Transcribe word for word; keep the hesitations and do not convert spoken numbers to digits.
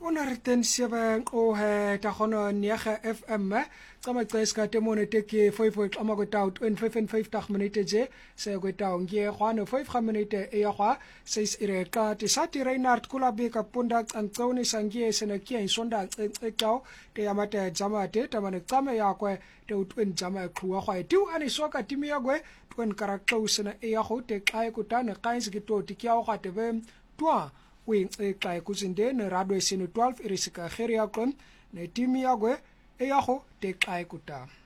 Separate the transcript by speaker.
Speaker 1: honderd zeven o he ta gono negen F M tsama tseska temone teke five xama go taut in vyfenvyftig minute je se go taut nge gwane vyf minute e ya gwa ses ire ka te sati Reinhard Kulabe ka punda tsangtsone sangie sene ke insonda tsetsao te yamate jamate tamane tsama ya kwe te utwen jama khwa gwa tu ani soka timi ya gwe twen karakto sene e ya go te kai kutane kains ke to tikya gwa te be twa wing e kai kusinde ne radwe sene twaalf irisika geria kon ne timi ya gwe e ya go te kai kuta